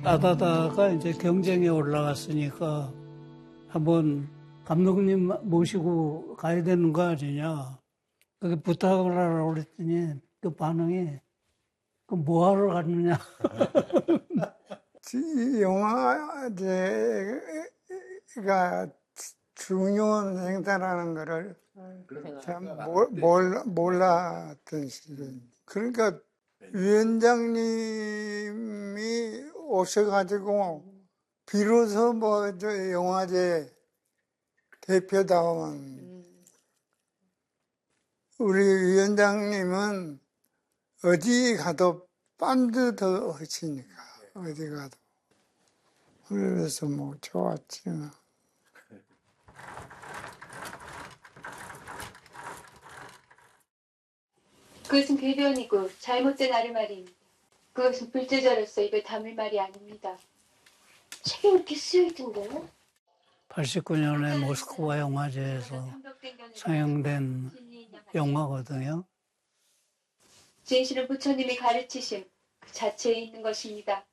따다다가 이제 경쟁에 올라갔으니까 한번 감독님 모시고 가야 되는 거 아니냐. 그게 부탁을 하라고 그랬더니 그 반응이 그 뭐하러 갔느냐. 이 영화제가 중요한 행사라는 거를 참 몰랐던 시절입니다. 그러니까 위원장님이 오셔가지고 비로소 뭐 저 영화제 대표다운 우리 위원장님은 어디 가도 빤드 더 하시니까 어디 가도 그래서 뭐 좋았지. 그것은 궤변이고 잘못된 아르말입니다. 그것은 불제자로서 입에 담을 말이 아닙니다. 책에 이렇게 쓰여있던데요? 89년에 모스크바 영화제에서 상영된 영화거든요. 진실은 부처님이 가르치신 그 자체에 있는 것입니다.